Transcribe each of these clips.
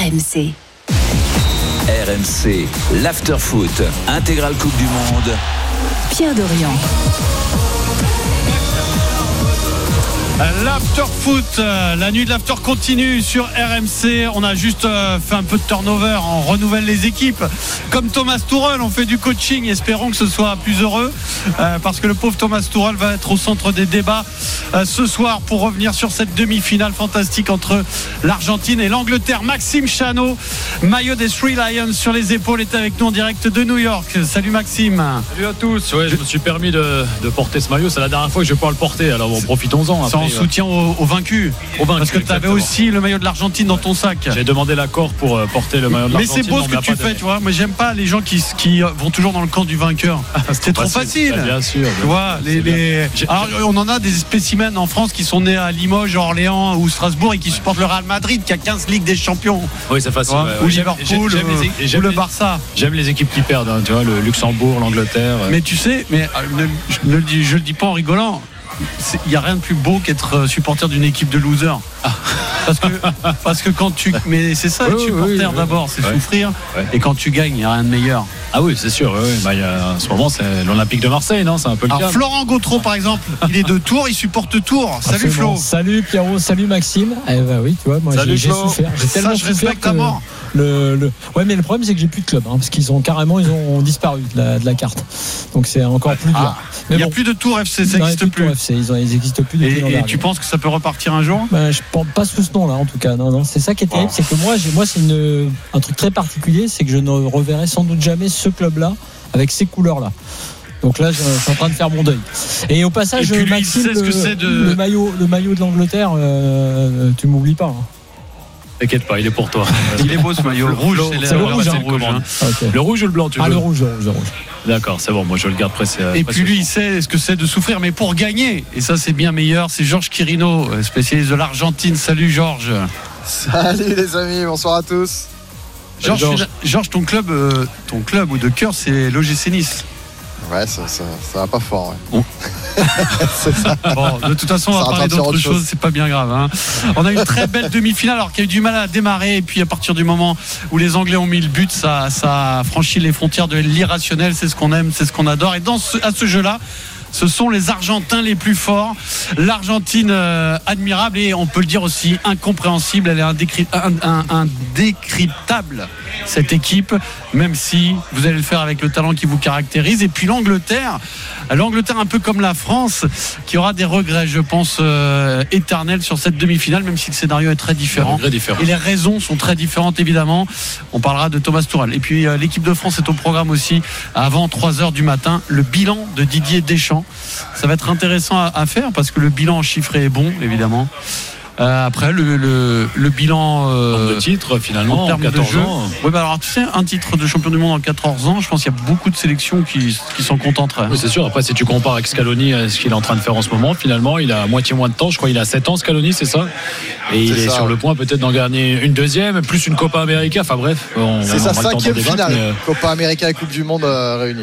RMC. RMC, l'after-foot, intégrale Coupe du Monde. Pierre Dorian. L'after-foot, la nuit de l'after continue sur RMC. On a juste fait un peu de turnover, on renouvelle les équipes. Comme Thomas Tuchel, on fait du coaching. Espérons que ce soit plus heureux, parce que le pauvre Thomas Tuchel va être au centre des débats ce soir pour revenir sur cette demi-finale fantastique entre l'Argentine et l'Angleterre. Maxime Chanot, maillot des Three Lions sur les épaules, est avec nous en direct de New York. Salut Maxime. Salut à tous. Ouais, je me suis permis de porter ce maillot. C'est la dernière fois que je vais pouvoir le porter. Alors bon, profitons-en. C'est en soutien aux vaincus. Parce que tu avais aussi le maillot de l'Argentine dans ton sac. J'ai demandé l'accord pour porter le maillot de l'Argentine. Mais c'est beau ce que tu fais, tu vois. Moi, j'aime pas les gens qui vont toujours dans le camp du vainqueur. C'est trop facile. Bien sûr. Tu vois, alors, on en a des spécimens en France qui sont nés à Limoges, Orléans ou Strasbourg et qui supportent le Real Madrid qui a 15 Ligues des Champions. Oui, c'est facile. Ou Liverpool ou le Barça. J'aime les équipes qui perdent, hein, tu vois, le Luxembourg, l'Angleterre. Mais tu sais, je le dis pas en rigolant. Il n'y a rien de plus beau qu'être supporter d'une équipe de losers. Parce que quand tu. Mais c'est ça, être supporter d'abord, c'est souffrir. Ouais. Et quand tu gagnes, il n'y a rien de meilleur. Ah oui, c'est sûr. En ce moment, c'est l'Olympique de Marseille, non ? C'est un peu le cas. Florent Gautreau, par exemple, il est de Tours, il supporte Tours. Salut Flo. Salut Pierrot, salut Maxime. Oui, tu vois, moi j'ai souffert. J'ai tellement je respecte à mort. Ouais, mais le problème c'est que j'ai plus de club, parce qu'ils ont disparu de la carte. Donc c'est encore plus dur. Il n'y a plus de Tours FC, ça n'existe plus. Ils n'existent plus depuis l'an dernier. Et tu penses que ça peut repartir un jour ? Je pense pas sous ce nom-là, en tout cas. Non, c'est ça qui est terrible, c'est que moi c'est un truc très particulier, c'est que je ne reverrai sans doute jamais ce club-là avec ces couleurs-là. Donc là, je suis en train de faire mon deuil. Et au passage, Maxime, le maillot de l'Angleterre, tu m'oublies pas. T'inquiète pas, il est pour toi. Il est beau ce maillot. Le rouge, c'est le rouge. Okay. Le rouge ou le blanc, tu veux ? Le rouge. D'accord, c'est bon, moi je le garde pressé. Et puis lui, il sait ce que c'est de souffrir, mais pour gagner. Et ça, c'est bien meilleur. C'est Georges Quirino, spécialiste de l'Argentine. Salut Georges. Salut les amis, bonsoir à tous. Georges, ton club ou de cœur, c'est l'OGC Nice. Ouais, ça va pas fort. Ouais. C'est ça. Bon, de toute façon, on va parler d'autre chose. C'est pas bien grave. Hein. On a une très belle demi-finale, alors qu'il y a eu du mal à démarrer. Et puis, à partir du moment où les Anglais ont mis le but, ça a franchi les frontières de l'irrationnel. C'est ce qu'on aime, c'est ce qu'on adore. Et à ce jeu-là, ce sont les Argentins les plus forts. L'Argentine admirable et on peut le dire aussi incompréhensible. Elle est indécryptable, cette équipe, même si vous allez le faire avec le talent qui vous caractérise. Et puis l'Angleterre un peu comme la France, qui aura des regrets, je pense, éternels sur cette demi-finale, même si le scénario est très différent. Et les raisons sont très différentes, évidemment. On parlera de Thomas Tuchel. Et puis l'équipe de France est au programme aussi avant 3h du matin. Le bilan de Didier Deschamps. Ça va être intéressant à faire parce que le bilan chiffré est bon, évidemment. Après le bilan de titre finalement en termes 14 de jeu. ans. Oui, alors tu sais, un titre de champion du monde en 14 ans, je pense qu'il y a beaucoup de sélections qui s'en contenteraient. Oui, c'est sûr. Après, si tu compares avec Scaloni, ce qu'il est en train de faire en ce moment, finalement, il a moitié moins de temps. Je crois qu'il a 7 ans, Scaloni, c'est ça. Et il est sur le point peut-être d'en gagner une deuxième, plus une Copa América. Enfin bref, c'est sa 5e finale. Copa América et Coupe du Monde réunies.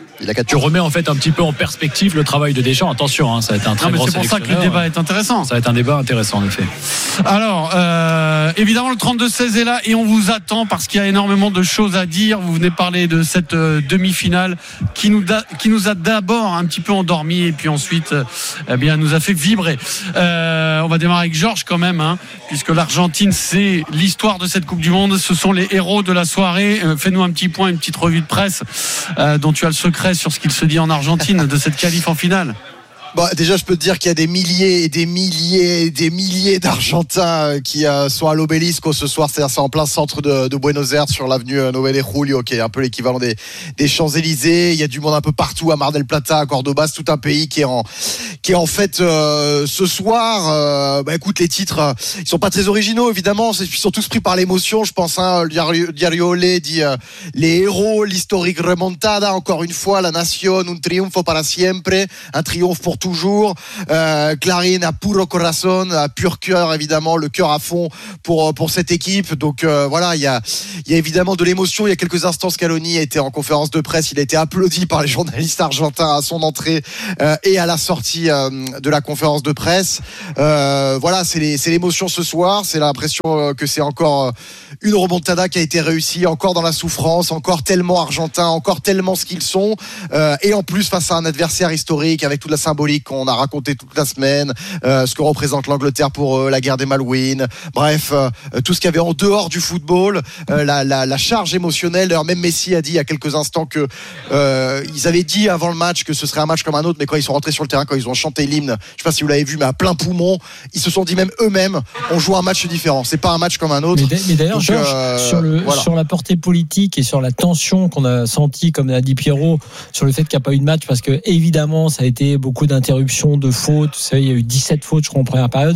Tu remets en fait un petit peu en perspective le travail de Deschamps. Attention, ça va être un très grand sélectionneur. C'est pour ça que le débat est intéressant. Ça va être un débat intéressant en effet. Alors, évidemment, le 32-16 est là et on vous attend parce qu'il y a énormément de choses à dire. Vous venez parler de cette demi-finale qui nous a d'abord un petit peu endormis et puis ensuite, nous a fait vibrer. On va démarrer avec Georges quand même, puisque l'Argentine, c'est l'histoire de cette Coupe du Monde. Ce sont les héros de la soirée. Fais-nous un petit point, une petite revue de presse dont tu as le secret sur ce qu'il se dit en Argentine de cette qualif en finale. Déjà, je peux te dire qu'il y a des milliers et des milliers et des milliers d'Argentins qui sont à l'Obélisco ce soir. C'est-à-dire, c'est en plein centre de Buenos Aires, sur l'avenue 9 de Julio, qui est un peu l'équivalent des Champs-Élysées. Il y a du monde un peu partout, à Mar del Plata, à Cordoba. C'est tout un pays qui est en fait ce soir. Écoute, les titres, ils sont pas très originaux, évidemment. Ils sont tous pris par l'émotion. Je pense, Diario Olé dit les héros, l'historique remontada. Encore une fois, la nation, un triunfo para siempre, un triomphe pour toujours. Clarín à puro corazón, à pur cœur évidemment, le cœur à fond pour cette équipe. Donc voilà, il y a évidemment de l'émotion. Il y a quelques instants, Scaloni était en conférence de presse, il a été applaudi par les journalistes argentins à son entrée et à la sortie de la conférence de presse. Voilà, c'est l'émotion ce soir. C'est l'impression que c'est encore une remontada qui a été réussie, encore dans la souffrance, encore tellement argentin, encore tellement ce qu'ils sont, et en plus face à un adversaire historique avec toute la symbolique qu'on a raconté toute la semaine, ce que représente l'Angleterre pour eux, la guerre des Malouines, bref, tout ce qu'il y avait en dehors du football, la charge émotionnelle. D'ailleurs, même Messi a dit il y a quelques instants que ils avaient dit avant le match que ce serait un match comme un autre, mais quand ils sont rentrés sur le terrain, quand ils ont chanté l'hymne, je sais pas si vous l'avez vu, mais à plein poumon, ils se sont dit même eux-mêmes, on joue un match différent, c'est pas un match comme un autre. Mais d'ailleurs, donc, Georges, sur la portée politique et sur la tension qu'on a sentie, comme l'a dit Pierrot, sur le fait qu'il n'y a pas eu de match, parce que évidemment ça a été beaucoup d'interruptions, de fautes. Vous savez, il y a eu 17 fautes, je crois, en première période.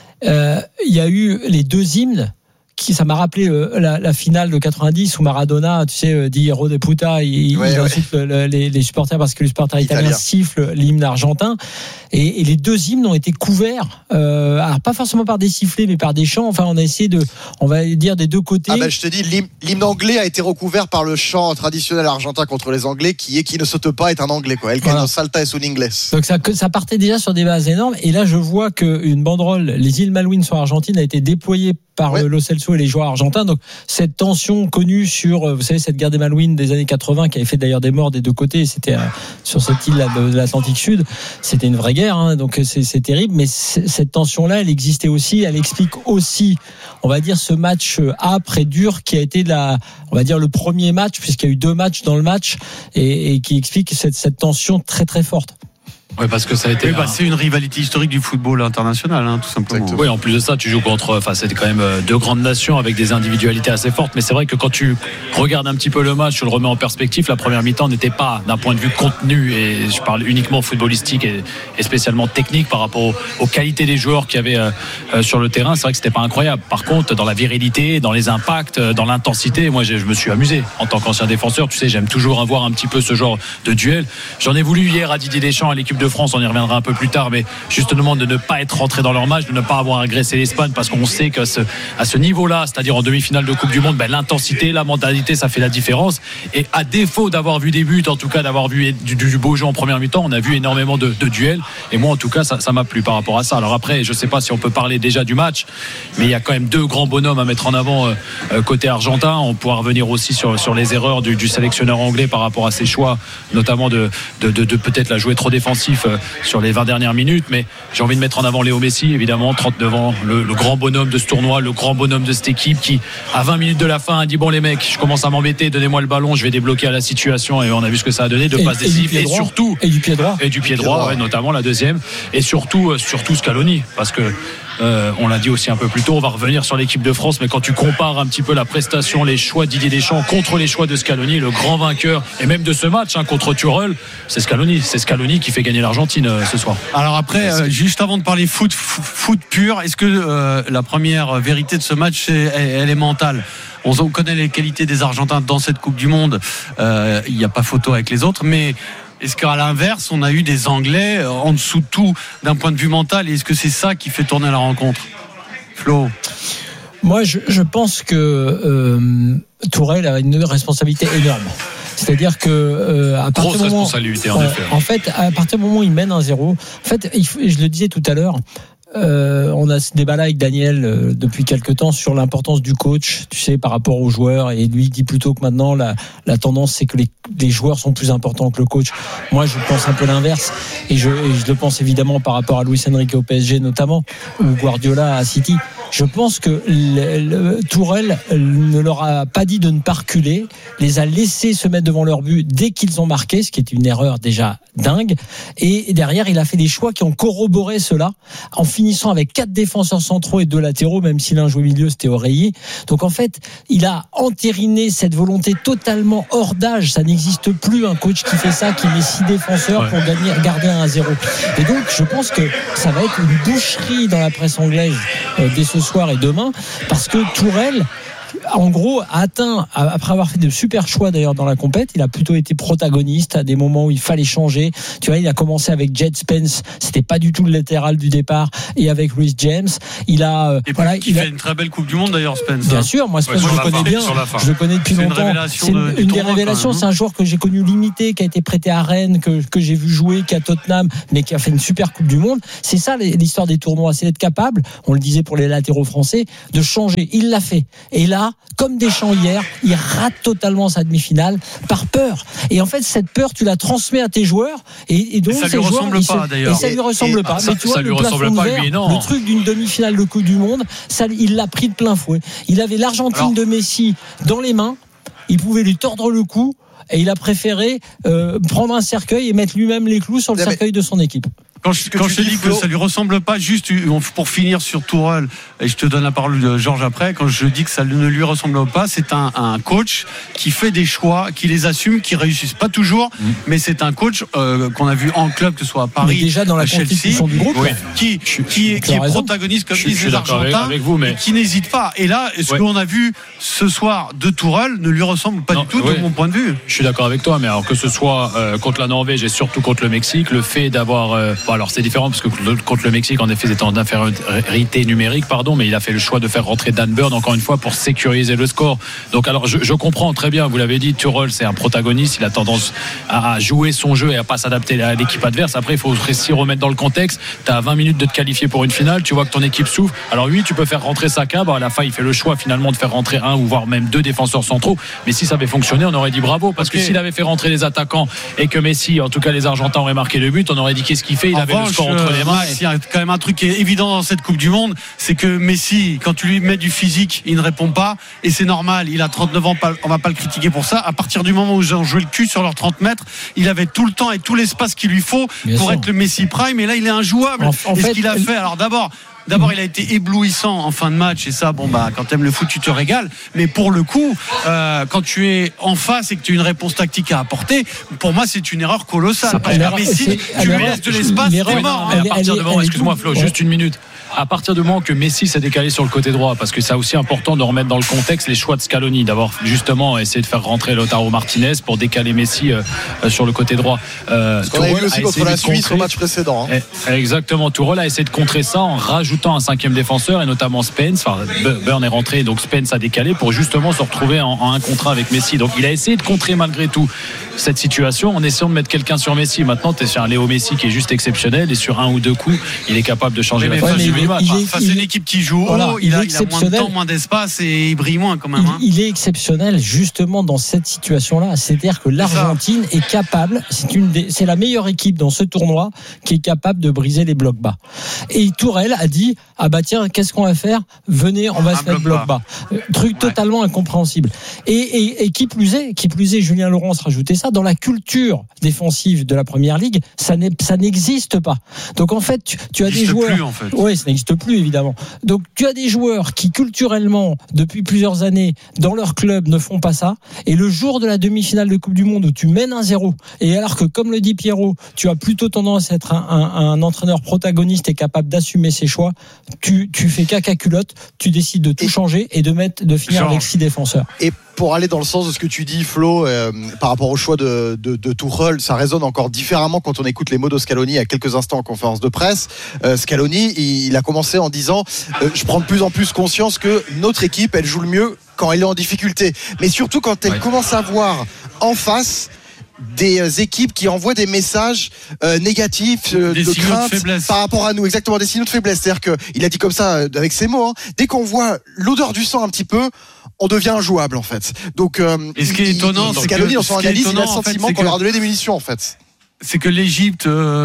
Il y a eu les deux hymnes. Ça m'a rappelé la finale de 90 où Maradona, tu sais, dit Hero de Puta, il insulte les supporters parce que les supporters italiens sifflent l'hymne argentin. Et les deux hymnes ont été couverts, alors pas forcément par des sifflets, mais par des chants. Enfin, on a essayé on va dire, des deux côtés. Ah ben, je te dis, l'hymne anglais a été recouvert par le chant traditionnel argentin contre les Anglais, qui ne saute pas est un Anglais, quoi. El que no salta es un inglés. Donc ça partait déjà sur des bases énormes. Et là, je vois qu'une banderole, les îles Malouines sur Argentine, a été déployée par Lo Celso et les joueurs argentins. Donc cette tension connue sur, vous savez, cette guerre des Malouines des années 80 qui avait fait d'ailleurs des morts des deux côtés, c'était sur cette île de l'Atlantique Sud, c'était une vraie guerre, hein, donc c'est terrible. Mais cette tension-là, elle existait aussi, elle explique aussi, on va dire, ce match âpre et dur qui a été on va dire le premier match, puisqu'il y a eu deux matchs dans le match, et qui explique cette tension très très forte. Oui, parce que ça a été. C'est une rivalité historique du football international, hein, tout simplement. Exactement. Oui, en plus de ça, tu joues contre. C'était quand même deux grandes nations avec des individualités assez fortes. Mais c'est vrai que quand tu regardes un petit peu le match, tu le remets en perspective. La première mi-temps n'était pas, d'un point de vue contenu, et je parle uniquement footballistique et spécialement technique par rapport aux qualités des joueurs qu'il y avait sur le terrain. C'est vrai que c'était pas incroyable. Par contre, dans la virilité, dans les impacts, dans l'intensité, moi, je me suis amusé en tant qu'ancien défenseur. Tu sais, j'aime toujours avoir un petit peu ce genre de duel. J'en ai voulu hier à Didier Deschamps, à l'équipe de France, on y reviendra un peu plus tard, mais justement de ne pas être rentré dans leur match, de ne pas avoir agressé l'Espagne, parce qu'on sait qu'à ce niveau-là, c'est-à-dire en demi-finale de Coupe du Monde, l'intensité, la mentalité, ça fait la différence. Et à défaut d'avoir vu des buts, en tout cas d'avoir vu du beau jeu en première mi-temps, on a vu énormément de duels, et moi en tout cas ça m'a plu par rapport à ça. Alors après, je sais pas si on peut parler déjà du match, mais il y a quand même deux grands bonhommes à mettre en avant côté argentin. On pourra revenir aussi sur les erreurs du sélectionneur anglais par rapport à ses choix, notamment de peut-être la jouer trop défensif sur les 20 dernières minutes, mais j'ai envie de mettre en avant Léo Messi, évidemment, 39 ans, le grand bonhomme de ce tournoi, le grand bonhomme de cette équipe, qui à 20 minutes de la fin a dit bon les mecs, je commence à m'embêter, donnez-moi le ballon, je vais débloquer la situation, et on a vu ce que ça a donné, deux passes décisives, et surtout du pied droit, notamment la deuxième, et surtout Scaloni, parce que on l'a dit aussi un peu plus tôt, on va revenir sur l'équipe de France, mais quand tu compares un petit peu la prestation, les choix de Didier Deschamps contre les choix de Scaloni, le grand vainqueur, et même de ce match contre Tuchel, c'est Scaloni qui fait gagner l'Argentine ce soir. Alors après, juste avant de parler foot pur, est-ce que la première vérité de ce match, elle est mentale? On connaît les qualités des Argentins dans cette Coupe du Monde, il n'y a pas photo avec les autres, mais est-ce qu'à l'inverse, on a eu des Anglais en dessous de tout d'un point de vue mental, et est-ce que c'est ça qui fait tourner la rencontre, Flo? Moi, je pense que Tourelle a une responsabilité énorme. C'est-à-dire que à partir grosse responsabilité, en effet. En fait, à partir du moment où il mène 1-0, en fait, je le disais tout à l'heure, on a ce débat-là avec Daniel depuis quelque temps sur l'importance du coach, tu sais, par rapport aux joueurs, et lui dit plutôt que maintenant la tendance c'est que les joueurs sont plus importants que le coach. Moi je pense un peu l'inverse, et je le pense évidemment par rapport à Luis Enrique au PSG notamment, ou Guardiola à City. Je pense que Tourelle ne leur a pas dit de ne pas reculer, les a laissés se mettre devant leur but dès qu'ils ont marqué, ce qui est une erreur déjà dingue, et derrière il a fait des choix qui ont corroboré cela, en finissant avec 4 défenseurs centraux et 2 latéraux, même si l'un jouait milieu, c'était Oreilly. Donc en fait, il a entériné cette volonté totalement hors d'âge. Ça n'existe plus un coach qui fait ça, qui met 6 défenseurs pour garder un 1-0. Et donc je pense que ça va être une boucherie dans la presse anglaise dès ce soir et demain, parce que Tourelle en gros, a atteint, après avoir fait de super choix d'ailleurs dans la compète, il a plutôt été protagoniste à des moments où il fallait changer. Tu vois, il a commencé avec Jed Spence, c'était pas du tout le latéral du départ, et avec Reece James. Il a, il fait une très belle Coupe du Monde d'ailleurs, Spence. Bien sûr, moi Spence, je le connais bien. Je le connais depuis longtemps. C'est une des révélations. C'est un joueur que j'ai connu limité, qui a été prêté à Rennes, que j'ai vu jouer, qui est à Tottenham, mais qui a fait une super Coupe du Monde. C'est ça l'histoire des tournois, c'est d'être capable, on le disait pour les latéraux français, de changer. Il l'a fait. Et là, comme Deschamps hier, il rate totalement sa demi-finale par peur. Et en fait, cette peur, tu la transmets à tes joueurs, et donc ça lui ressemble pas d'ailleurs. Et ça lui ressemble pas. Mais tu vois, le plafond de verre, le truc d'une demi-finale de Coupe du Monde, ça, il l'a pris de plein fouet. Il avait l'Argentine de Messi dans les mains, il pouvait lui tordre le cou, et il a préféré prendre un cercueil et mettre lui-même les clous sur le cercueil de son équipe. Quand je te dis que ça lui ressemble pas, juste pour finir sur Tourelle, et je te donne la parole de Georges après, quand je dis que ça ne lui ressemble pas, c'est un coach qui fait des choix, qui les assume, qui réussissent pas toujours, mais c'est un coach qu'on a vu en club, que ce soit à Paris, mais déjà dans la Chelsea, du groupe, qui est protagoniste, comme disent les Argentins, avec vous, mais qui n'hésite pas. Et là, ce qu'on a vu ce soir de Tourelle ne lui ressemble pas du tout, de mon point de vue. Je suis d'accord avec toi, mais alors que ce soit contre la Norvège et surtout contre le Mexique, le fait d'avoir alors c'est différent parce que contre le Mexique en effet c'était en infériorité numérique mais il a fait le choix de faire rentrer Dan Burn encore une fois pour sécuriser le score. Donc alors je comprends très bien, vous l'avez dit, Tuchel c'est un protagoniste, il a tendance à jouer son jeu et à pas s'adapter à l'équipe adverse. Après il faut s'y remettre dans le contexte, tu as 20 minutes de te qualifier pour une finale, tu vois que ton équipe souffre, alors oui tu peux faire rentrer Saka, à la fin il fait le choix finalement de faire rentrer un ou voire même deux défenseurs centraux, mais si ça avait fonctionné on aurait dit bravo, parce que s'il avait fait rentrer les attaquants et que Messi, en tout cas les Argentins auraient marqué le but, on aurait dit qu'est-ce qu'il fait, il avait le score entre les mains. Il y a quand même un truc qui est évident dans cette Coupe du Monde, c'est que Messi, quand tu lui mets du physique, il ne répond pas, et c'est normal, il a 39 ans, on va pas le critiquer pour ça. À partir du moment où ils ont joué le cul sur leurs 30 mètres, il avait tout le temps et tout l'espace qu'il lui faut pour être le Messi prime, et là il est injouable. Et ce qu'il a fait, alors d'abord il a été éblouissant en fin de match, et ça, quand t'aimes le foot, tu te régales. Mais pour le coup, quand tu es en face et que tu as une réponse tactique à apporter, pour moi, c'est une erreur colossale. Parce que Messi, tu lui laisses de l'espace, t'es mort. À partir de moment, excuse-moi Flo, juste une minute. À partir du moment que Messi s'est décalé sur le côté droit, parce que c'est aussi important de remettre dans le contexte les choix de Scaloni, d'avoir justement essayé de faire rentrer Lautaro Martinez pour décaler Messi sur le côté droit. Ce qu'on avait vu aussi contre la Suisse au match précédent. Exactement, Tuchel a essayé de contrer ça en rajoutant un cinquième défenseur, et notamment Spence. Burn est rentré, donc Spence a décalé pour justement se retrouver en un contre un avec Messi. Donc il a essayé de contrer malgré tout cette situation en essayant de mettre quelqu'un sur Messi. Maintenant tu es sur un Léo Messi qui est juste exceptionnel, et sur un ou deux coups il est capable de changer la phase du match. Face à une équipe qui joue haut, il a moins de temps, moins d'espace, et il brille moins quand même. Il est exceptionnel justement dans cette situation-là. C'est-à-dire que l'Argentine est capable, c'est la meilleure équipe dans ce tournoi qui est capable de briser les blocs bas. Et Tourelle a dit tiens, qu'est-ce qu'on va faire ? Venez, on va se mettre bloc bas. Truc totalement incompréhensible. Et qui plus est, Julien Laurence rajoutait ça, dans la culture défensive de la Première Ligue, ça n'existe pas. Donc en fait, tu as des joueurs. Plus, en fait. Oui, ça n'existe plus évidemment. Donc tu as des joueurs qui culturellement depuis plusieurs années dans leur club ne font pas ça, et le jour de la demi-finale de Coupe du Monde où tu mènes 1-0, et alors que comme le dit Pierrot, tu as plutôt tendance à être un entraîneur protagoniste et capable d'assumer ses choix, tu fais caca culotte, tu décides de tout changer et de finir avec 6 défenseurs. Et pour aller dans le sens de ce que tu dis, Flo, par rapport au choix de Tuchel, ça résonne encore différemment quand on écoute les mots de Scaloni il y a quelques instants en conférence de presse. Scaloni, il a commencé en disant je prends de plus en plus conscience que notre équipe, elle joue le mieux quand elle est en difficulté, mais surtout quand elle commence à voir en face des équipes qui envoient des messages négatifs de crainte par rapport à nous, exactement, des signaux de faiblesse. C'est-à-dire qu'il a dit comme ça avec ses mots, dès qu'on voit l'odeur du sang un petit peu, on devient injouable en fait. Donc et ce qui est étonnant, Scaloni dans son analyse, il a le sentiment qu'on leur a donné des munitions en fait. C'est que l'Égypte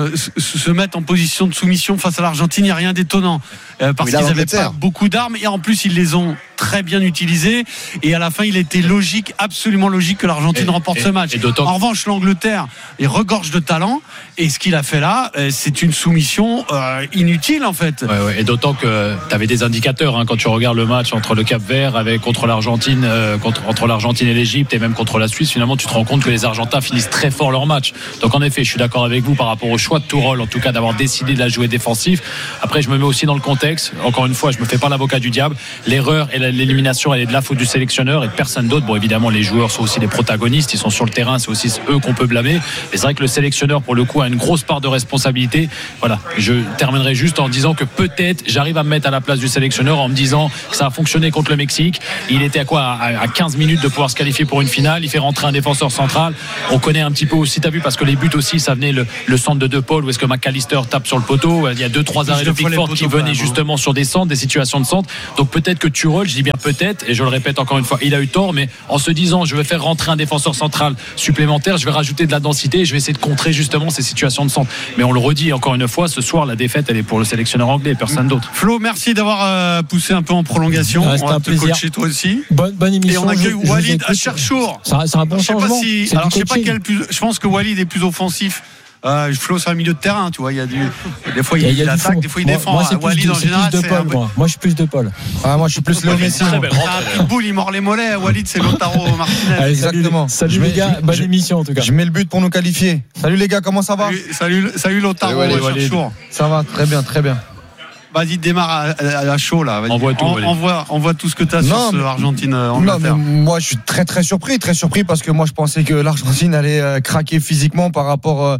se mette en position de soumission face à l'Argentine, il n'y a rien d'étonnant. Parce qu'ils n'avaient pas beaucoup d'armes, et en plus ils les ont très bien utilisées, et à la fin il était logique, absolument logique, que l'Argentine remporte ce match. En revanche, l'Angleterre est regorge de talent, et ce qu'il a fait là, c'est une soumission inutile en fait. Et d'autant que tu avais des indicateurs quand tu regardes le match entre le Cap-Vert contre l'Argentine, entre l'Argentine et l'Égypte, et même contre la Suisse, finalement tu te rends compte que les Argentins finissent très fort leur match. Donc en effet, je suis d'accord avec vous par rapport au choix de Tuchel, en tout cas d'avoir décidé de la jouer défensif. Après, je me mets aussi dans le contexte. Encore une fois, je me fais pas l'avocat du diable. L'erreur, elle l'élimination, elle est de la faute du sélectionneur et de personne d'autre. Bon, évidemment, les joueurs sont aussi des protagonistes, ils sont sur le terrain, c'est aussi eux qu'on peut blâmer. Et c'est vrai que le sélectionneur, pour le coup, a une grosse part de responsabilité. Voilà, je terminerai juste en disant que peut-être j'arrive à me mettre à la place du sélectionneur en me disant que ça a fonctionné contre le Mexique. Il était à 15 minutes de pouvoir se qualifier pour une finale. Il fait rentrer un défenseur central. On connaît un petit peu aussi, t'as vu, parce que les buts aussi, ça venait le centre de De Paul où est-ce que McAllister tape sur le poteau. Il y a 2-3 arrêts de Pickford qui venaient justement sur des centres, des situations de centre. Donc peut-être que Tuchel, je dis bien peut-être, et je le répète encore une fois, il a eu tort, mais en se disant je vais faire rentrer un défenseur central supplémentaire, je vais rajouter de la densité et je vais essayer de contrer justement ces situations de centre. Mais on le redit encore une fois, ce soir la défaite elle est pour le sélectionneur anglais, personne d'autre. Flo, merci d'avoir poussé un peu en prolongation. On va te coacher toi aussi. Bonne émission. Et on accueille Walid Acharchour. C'est un bon changement. Je sais pas je pense que Walid est plus offensif. Flo sur un milieu de terrain, tu vois, des fois il attaque, des fois il défend. Moi, Walid en général c'est Paul, moi je suis plus de Paul. Moi je suis plus Léo Messi. Un pitbull, il mord les mollets. Walid c'est Lautaro Martinez. Allez, exactement. Salut les gars, bonne émission en tout cas. Je mets le but pour nous qualifier. Salut les gars, comment ça va? Salut Lautaro. Ça va très bien. Vas-y, démarre à chaud là. Envoie tout ce que tu as sur ce Argentine-Angleterre. Moi, je suis très très surpris parce que moi, je pensais que l'Argentine allait craquer physiquement par rapport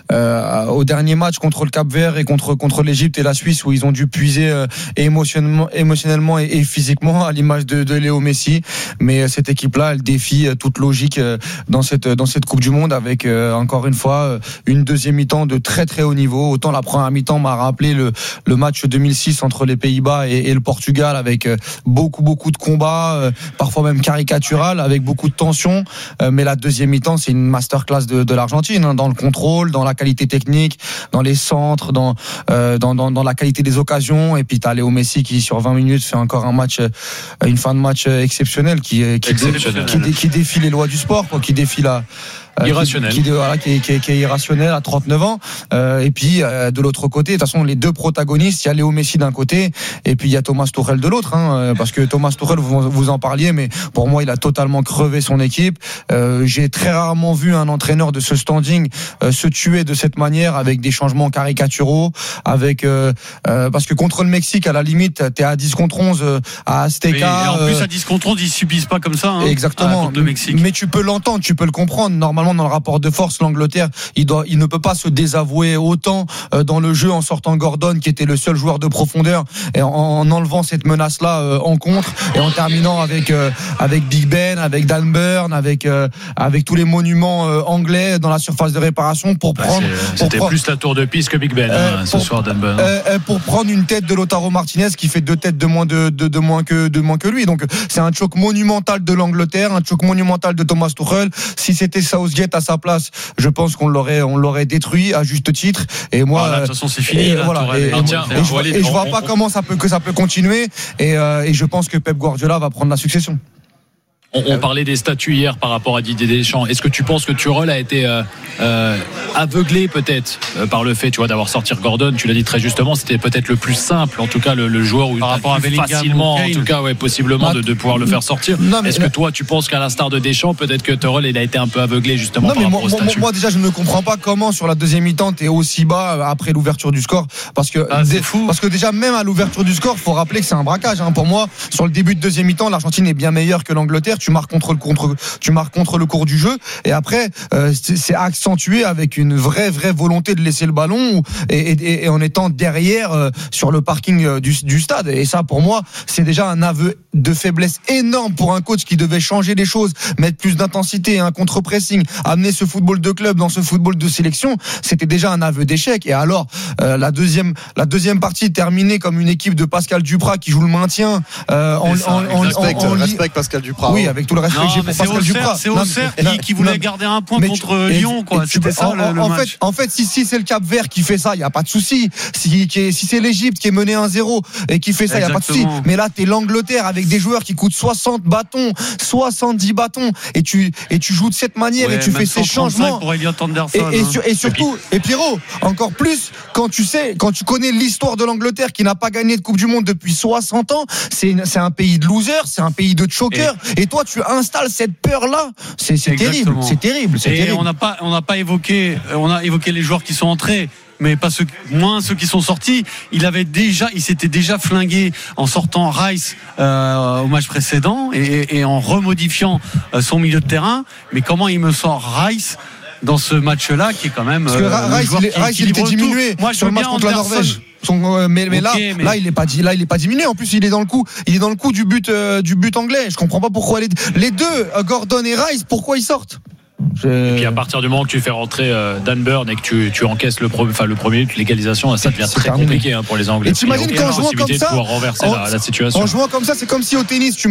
au dernier match contre le Cap-Vert et contre l'Égypte et la Suisse où ils ont dû puiser émotionnellement et physiquement à l'image de Léo Messi. Mais cette équipe-là, elle défie toute logique dans cette Coupe du Monde avec encore une fois une deuxième mi-temps de très très haut niveau. Autant la première mi-temps m'a rappelé le match 2006 entre les Pays-Bas et le Portugal avec beaucoup de combats, parfois même caricatural, avec beaucoup de tension. Mais la deuxième mi-temps, c'est une masterclass de l'Argentine dans le contrôle, dans la qualité technique, dans les centres, dans la qualité des occasions. Et puis t'as Léo Messi qui sur 20 minutes fait encore une fin de match exceptionnelle qui défie les lois du sport, qui défie irrationnel. Qui est irrationnel à 39 ans. Et puis de l'autre côté, de toute façon, les deux protagonistes, il y a Léo Messi d'un côté et puis il y a Thomas Tuchel de l'autre. Parce que Thomas Tuchel, vous en parliez, mais pour moi, il a totalement crevé son équipe. J'ai très rarement vu un entraîneur de ce standing se tuer de cette manière avec des changements caricaturaux, parce que contre le Mexique, à la limite, t'es à 10 contre 11 à Azteca. Et en plus, à 10 contre 11, ils subissent pas comme ça. Exactement. Contre le Mexique. Mais tu peux l'entendre, tu peux le comprendre. Normalement, dans le rapport de force, l'Angleterre, il ne peut pas se désavouer autant dans le jeu en sortant Gordon, qui était le seul joueur de profondeur, et en enlevant cette menace-là en contre, et en terminant avec Big Ben, avec Dan Burn, avec tous les monuments anglais dans la surface de réparation pour prendre. C'était plus la tour de piste que Big Ben ce soir, Dan Burn. Pour prendre une tête de Lautaro Martinez qui fait 2 têtes de moins que lui. Donc c'est un choc monumental de l'Angleterre, un choc monumental de Thomas Tuchel. Si c'était Southgate à sa place, je pense qu'on l'aurait détruit à juste titre. Et moi, de toute façon, c'est fini. Je vois pas comment ça peut continuer. Et je pense que Pep Guardiola va prendre la succession. On parlait des statuts hier par rapport à Didier Deschamps. Est-ce que tu penses que Tuchel a été aveuglé peut-être par le fait, tu vois, d'avoir sorti Gordon? Tu l'as dit très justement, c'était peut-être le plus simple, en tout cas le joueur où par rapport à Bellingham, facilement, en tout cas, possiblement de pouvoir le faire sortir. Est-ce que toi, tu penses qu'à l'instar de Deschamps, peut-être que Tuchel il a été un peu aveuglé justement par rapport au statut? Moi déjà, je ne comprends pas comment sur la deuxième mi-temps t'es aussi bas après l'ouverture du score, parce que déjà même à l'ouverture du score, faut rappeler que c'est un braquage. Pour moi, sur le début de deuxième mi-temps, l'Argentine est bien meilleure que l'Angleterre. Tu marques contre le cours du jeu, et après c'est accentué avec une vraie volonté de laisser le ballon et en étant derrière sur le parking du stade. Et ça, pour moi, c'est déjà un aveu de faiblesse énorme pour un coach qui devait changer les choses, mettre plus d'intensité, un contre-pressing, amener ce football de club dans ce football de sélection. C'était déjà un aveu d'échec. Et alors la deuxième partie terminée comme une équipe de Pascal Duprat qui joue le maintien. Respecte Pascal Duprat. Oui, avec tout le respect que j'ai pour Pascal Duprat. C'est Auxerre qui voulait garder un point contre Lyon, quoi. C'était ça le match. En fait, si c'est le Cap-Vert qui fait ça, il y a pas de souci. Si c'est l'Égypte qui est menée 1-0 et qui fait ça, il y a pas de souci. Mais là, t'es l'Angleterre avec des joueurs qui coûtent 60 bâtons, 70 bâtons, et tu joues de cette manière et tu fais ces changements. Pour Elliot Anderson, et surtout, et Pierrot, encore plus quand tu connais l'histoire de l'Angleterre qui n'a pas gagné de Coupe du Monde depuis 60 ans, c'est un pays de losers, c'est un pays de chokers. Et toi, tu installes cette peur-là, c'est terrible. C'est terrible. On n'a pas évoqué les joueurs qui sont entrés. mais pas moins ceux qui sont sortis. Il s'était déjà flingué en sortant Rice au match précédent et en remodifiant son milieu de terrain. Mais comment il me sort Rice dans ce match-là, qui est quand même parce que Rice il était diminué sur le match contre la Norvège. Là il est pas diminué. En plus il est dans le coup du but anglais. Je comprends pas pourquoi les deux, Gordon et Rice, pourquoi ils sortent. Et puis à partir du moment que tu fais rentrer Dan Burn et que tu encaisses le premier but, l'égalisation, ça devient très compliqué pour les Anglais. Et t'imagines qu'en jouant comme ça, renverser la situation. En jouant comme ça, c'est comme si au tennis tu